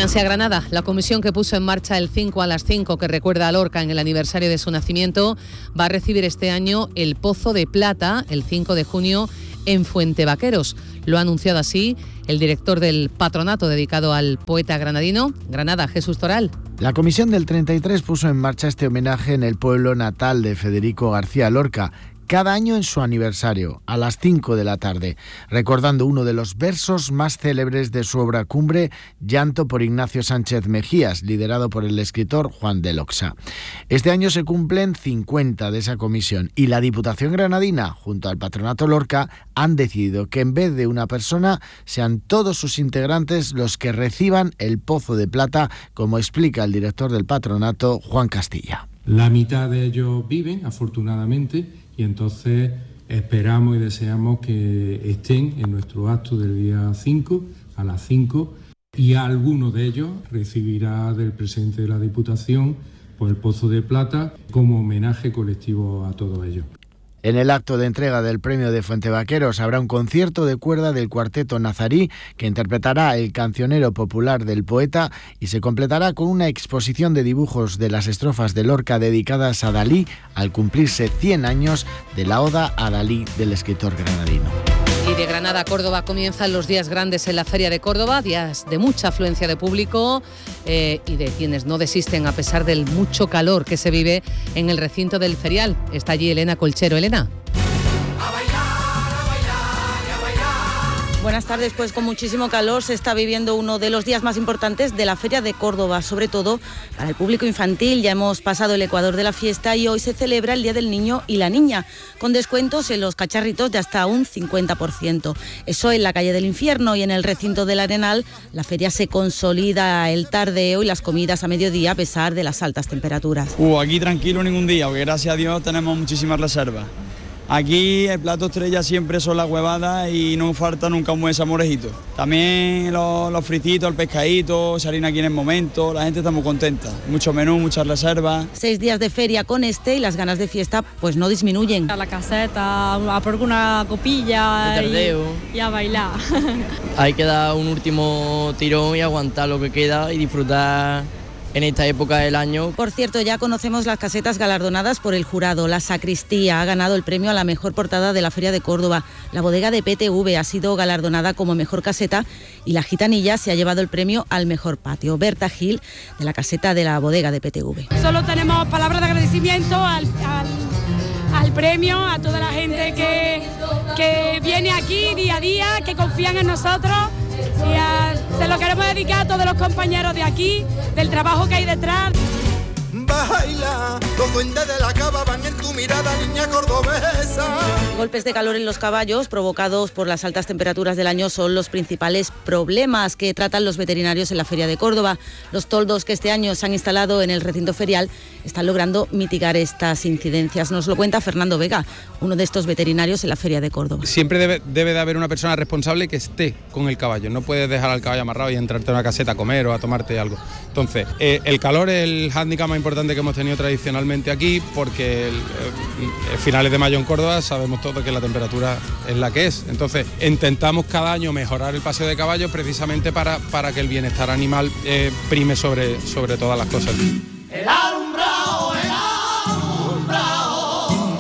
Vénganse a Granada. La comisión que puso en marcha el 5 a las 5, que recuerda a Lorca en el aniversario de su nacimiento, va a recibir este año el Pozo de Plata el 5 de junio en Fuentevaqueros. Lo ha anunciado así el director del patronato dedicado al poeta granadino. Granada, Jesús Toral. La comisión del 33 puso en marcha este homenaje en el pueblo natal de Federico García Lorca, cada año en su aniversario, a las 5 de la tarde, recordando uno de los versos más célebres de su obra cumbre, Llanto por Ignacio Sánchez Mejías, liderado por el escritor Juan de Loxa. Este año se cumplen 50 de esa comisión y la Diputación Granadina, junto al Patronato Lorca, han decidido que en vez de una persona, sean todos sus integrantes los que reciban el Pozo de Plata, como explica el director del patronato, Juan Castilla. La mitad de ellos viven, afortunadamente, y entonces esperamos y deseamos que estén en nuestro acto del día 5, a las 5, y alguno de ellos recibirá del presidente de la Diputación el Pozo de Plata como homenaje colectivo a todos ellos. En el acto de entrega del premio de Fuentevaqueros habrá un concierto de cuerda del cuarteto nazarí que interpretará el cancionero popular del poeta y se completará con una exposición de dibujos de las estrofas de Lorca dedicadas a Dalí al cumplirse 100 años de la oda a Dalí del escritor granadino. Y de Granada a Córdoba comienzan los días grandes en la Feria de Córdoba, días de mucha afluencia de público y de quienes no desisten a pesar del mucho calor que se vive en el recinto del ferial. Está allí Elena Colchero. Elena. Buenas tardes, pues con muchísimo calor se está viviendo uno de los días más importantes de la Feria de Córdoba, sobre todo para el público infantil. Ya hemos pasado el ecuador de la fiesta y hoy se celebra el Día del Niño y la Niña, con descuentos en los cacharritos de hasta un 50%. Eso en la calle del Infierno, y en el recinto del Arenal la feria se consolida el tardeo y las comidas a mediodía a pesar de las altas temperaturas. Aquí tranquilo ningún día, porque gracias a Dios tenemos muchísimas reservas. Aquí el plato estrella siempre son las huevadas y no falta nunca un buen samorejito. También los frititos, el pescadito, salir aquí en el momento, la gente está muy contenta. Mucho menú, muchas reservas. 6 días de feria con y las ganas de fiesta pues no disminuyen. A la caseta, a por una copilla y a bailar. Hay que dar un último tirón y aguantar lo que queda y disfrutar en esta época del año. Por cierto, ya conocemos las casetas galardonadas por el jurado. La Sacristía ha ganado el premio a la mejor portada de la Feria de Córdoba. La bodega de PTV ha sido galardonada como mejor caseta y la Gitanilla se ha llevado el premio al mejor patio. Berta Gil, de la caseta de la bodega de PTV. Solo tenemos palabras de agradecimiento al premio, a toda la gente que viene aquí día a día, que confían en nosotros. Y se lo queremos dedicar a todos los compañeros de aquí, del trabajo que hay detrás. Baila, los duendes de la cava van en tu mirada, niña cordobesa. Golpes de calor en los caballos provocados por las altas temperaturas del año son los principales problemas que tratan los veterinarios en la Feria de Córdoba. Los toldos que este año se han instalado en el recinto ferial están logrando mitigar estas incidencias. Nos lo cuenta Fernando Vega, uno de estos veterinarios en la Feria de Córdoba. Siempre debe de haber una persona responsable que esté con el caballo. No puedes dejar al caballo amarrado y entrarte a una caseta a comer o a tomarte algo. Entonces, el calor es el hándicap más importante que hemos tenido tradicionalmente aquí, porque finales de mayo en Córdoba sabemos todos que la temperatura es la que es. Entonces intentamos cada año mejorar el paseo de caballos precisamente para que el bienestar animal prime sobre todas las cosas. El alumbrado, el alumbrado.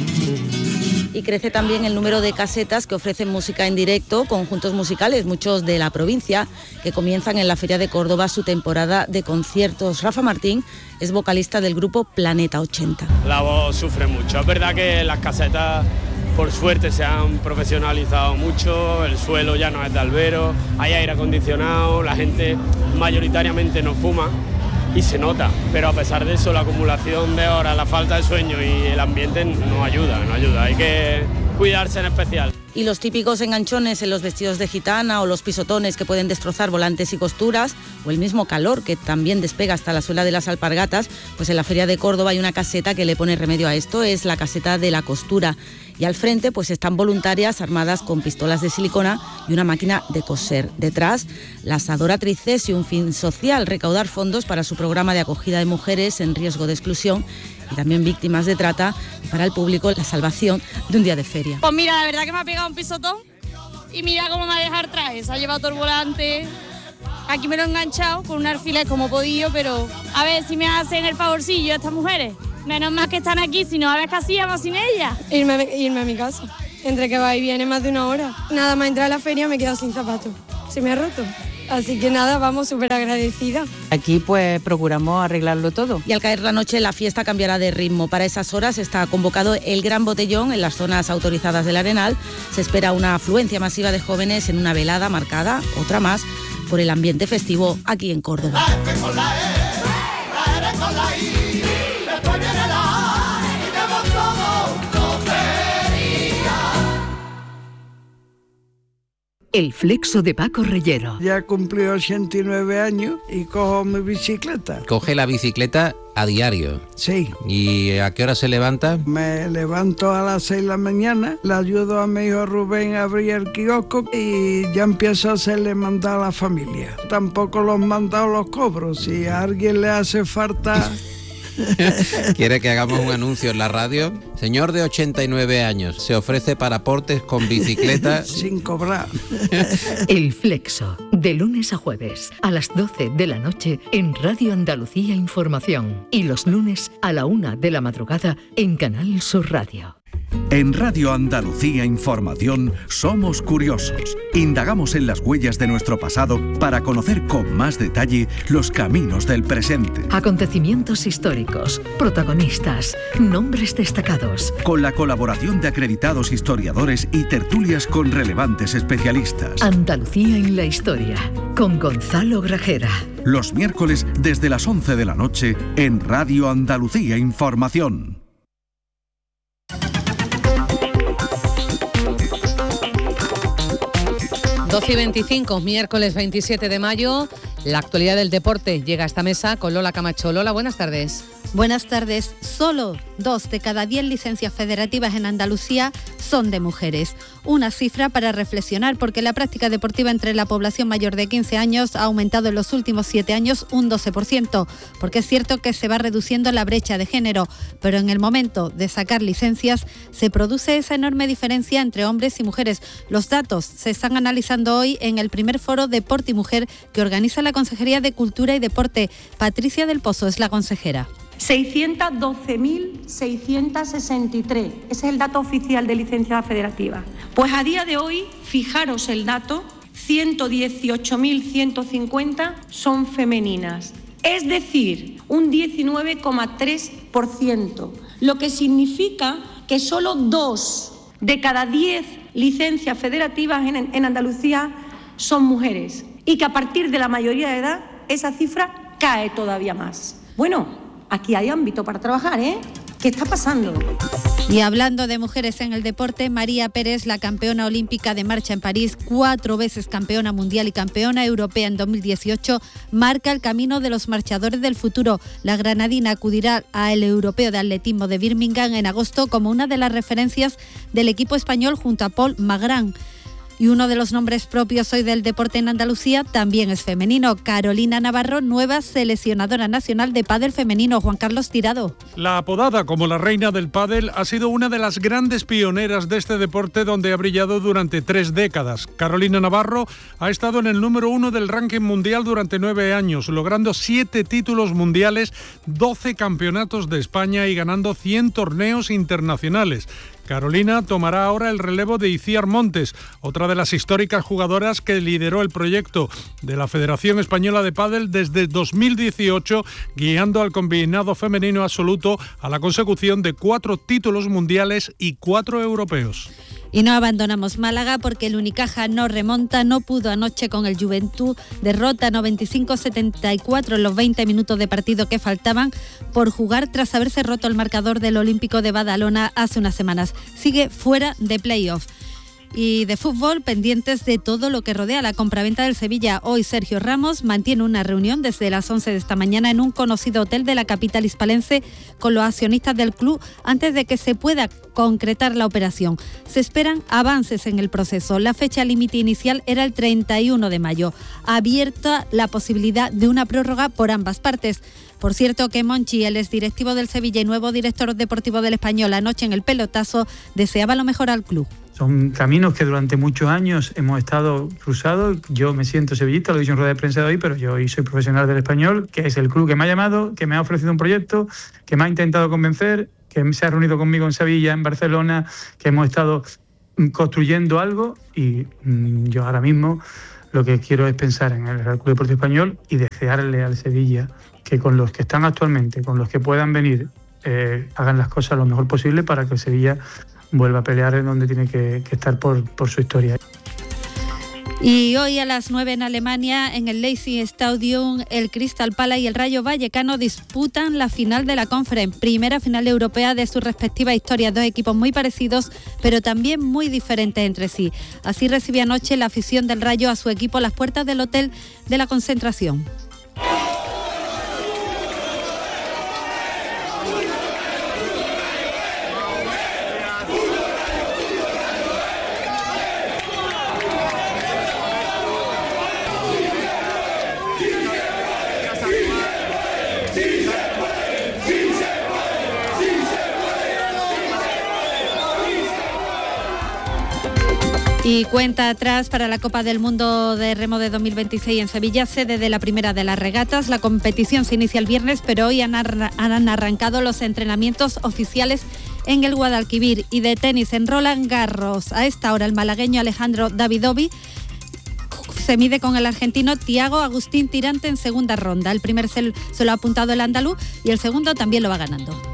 Y crece también el número de casetas que ofrecen música en directo, conjuntos musicales, muchos de la provincia, que comienzan en la Feria de Córdoba su temporada de conciertos. Rafa Martín es vocalista del grupo Planeta 80. La voz sufre mucho. Es verdad que las casetas, por suerte, se han profesionalizado mucho, el suelo ya no es de albero, hay aire acondicionado, la gente mayoritariamente no fuma y se nota, pero a pesar de eso la acumulación de horas, la falta de sueño y el ambiente no ayuda, hay que cuidarse en especial. Y los típicos enganchones en los vestidos de gitana o los pisotones que pueden destrozar volantes y costuras, o el mismo calor que también despega hasta la suela de las alpargatas, pues en la Feria de Córdoba hay una caseta que le pone remedio a esto, es la caseta de la costura. Y al frente pues están voluntarias armadas con pistolas de silicona y una máquina de coser. Detrás, las adoratrices y un fin social, recaudar fondos para su programa de acogida de mujeres en riesgo de exclusión y también víctimas de trata, y para el público la salvación de un día de feria. Pues mira, la verdad que me ha pegado un pisotón y mira cómo me ha dejado el traje, se ha llevado todo el volante aquí me lo he enganchado con un alfiler como he podido, pero a ver si me hacen el favorcillo a estas mujeres. Menos mal que están aquí, si no, a ver qué hacíamos sin ellas. Irme a mi casa. Entre que va y viene más de una hora. Nada más entrar a la feria me he quedado sin zapatos. Se me ha roto. Así que nada, vamos súper agradecidas. Aquí pues procuramos arreglarlo todo. Y al caer la noche la fiesta cambiará de ritmo. Para esas horas está convocado el Gran Botellón en las zonas autorizadas del Arenal. Se espera una afluencia masiva de jóvenes en una velada marcada, otra más, por el ambiente festivo aquí en Córdoba. El flexo de Paco Reyero. Ya cumplí 89 años y cojo mi bicicleta. ¿Coge la bicicleta a diario? Sí. ¿Y a qué hora se levanta? Me levanto a las 6 de la mañana, le ayudo a mi hijo Rubén a abrir el kiosco y ya empiezo a hacerle mandado a la familia. Tampoco los mandados los cobro, si a alguien le hace falta... ¿Quiere que hagamos un anuncio en la radio? Señor de 89 años, se ofrece para aportes con bicicleta... Sin cobrar. El flexo, de lunes a jueves, a las 12 de la noche en Radio Andalucía Información. Y los lunes a la 1 de la madrugada en Canal Sur Radio. En Radio Andalucía Información somos curiosos. Indagamos en las huellas de nuestro pasado para conocer con más detalle los caminos del presente. Acontecimientos históricos, protagonistas, nombres destacados. Con la colaboración de acreditados historiadores y tertulias con relevantes especialistas. Andalucía en la historia, con Gonzalo Grajera. Los miércoles desde las 11 de la noche en Radio Andalucía Información. ...12 y 25, miércoles 27 de mayo... La actualidad del deporte llega a esta mesa con Lola Camacho. Lola, buenas tardes. Buenas tardes. Solo 2 de cada 10 licencias federativas en Andalucía son de mujeres. Una cifra para reflexionar, porque la práctica deportiva entre la población mayor de 15 años ha aumentado en los últimos 7 años un 12%, porque es cierto que se va reduciendo la brecha de género, pero en el momento de sacar licencias se produce esa enorme diferencia entre hombres y mujeres. Los datos se están analizando hoy en el primer foro Deporte y Mujer que organiza la Consejería de Cultura y Deporte. Patricia del Pozo es la consejera. 612.663, ese es el dato oficial de licencias federativas. Pues a día de hoy, fijaros el dato, 118.150 son femeninas, es decir, un 19,3%, lo que significa que solo 2 de cada 10 licencias federativas en Andalucía son mujeres y que a partir de la mayoría de edad esa cifra cae todavía más. Bueno, aquí hay ámbito para trabajar, ¿eh? ¿Qué está pasando? Y hablando de mujeres en el deporte, María Pérez, la campeona olímpica de marcha en París, 4 veces campeona mundial y campeona europea en 2018, marca el camino de los marchadores del futuro. La granadina acudirá al Europeo de Atletismo de Birmingham en agosto como una de las referencias del equipo español junto a Paul Magrán. Y uno de los nombres propios hoy del deporte en Andalucía también es femenino. Carolina Navarro, nueva seleccionadora nacional de pádel femenino. Juan Carlos Tirado. La apodada como la reina del pádel ha sido una de las grandes pioneras de este deporte, donde ha brillado durante 3 décadas. Carolina Navarro ha estado en el número 1 del ranking mundial durante 9 años, logrando 7 títulos mundiales, 12 campeonatos de España y ganando 100 torneos internacionales. Carolina tomará ahora el relevo de Iciar Montes, otra de las históricas jugadoras que lideró el proyecto de la Federación Española de Pádel desde 2018, guiando al combinado femenino absoluto a la consecución de 4 títulos mundiales y 4 europeos. Y no abandonamos Málaga porque el Unicaja no remonta, no pudo anoche con el Juventud, derrota 95-74 en los 20 minutos de partido que faltaban por jugar tras haberse roto el marcador del Olímpico de Badalona hace unas semanas. Sigue fuera de playoff. Y de fútbol, pendientes de todo lo que rodea la compraventa del Sevilla. Hoy Sergio Ramos mantiene una reunión desde las 11 de esta mañana en un conocido hotel de la capital hispalense con los accionistas del club antes de que se pueda concretar la operación. Se esperan avances en el proceso. La fecha límite inicial era el 31 de mayo. Abierta la posibilidad de una prórroga por ambas partes. Por cierto que Monchi, el exdirectivo del Sevilla y nuevo director deportivo del Español, anoche en el pelotazo deseaba lo mejor al club. Son caminos que durante muchos años hemos estado cruzados. Yo me siento sevillista, lo he dicho en rueda de prensa de hoy, pero yo hoy soy profesional del Español, que es el club que me ha llamado, que me ha ofrecido un proyecto, que me ha intentado convencer, que se ha reunido conmigo en Sevilla, en Barcelona, que hemos estado construyendo algo, y yo ahora mismo lo que quiero es pensar en el Club Deportivo Español y desearle al Sevilla que con los que están actualmente, con los que puedan venir, hagan las cosas lo mejor posible para que el Sevilla vuelva a pelear en donde tiene que estar por su historia. Y hoy a las 9 en Alemania, en el Leipzig Stadium, el Crystal Palace y el Rayo Vallecano disputan la final de la Conference, primera final europea de su respectiva historia. Dos equipos muy parecidos, pero también muy diferentes entre sí. Así recibió anoche la afición del Rayo a su equipo a las puertas del Hotel de la Concentración. Y cuenta atrás para la Copa del Mundo de Remo de 2026 en Sevilla, sede de la primera de las regatas. La competición se inicia el viernes, pero hoy han arrancado los entrenamientos oficiales en el Guadalquivir. Y de tenis en Roland Garros, a esta hora el malagueño Alejandro Davidovi se mide con el argentino Thiago Agustín Tirante en segunda ronda. El primer se lo ha apuntado el andaluz y el segundo también lo va ganando.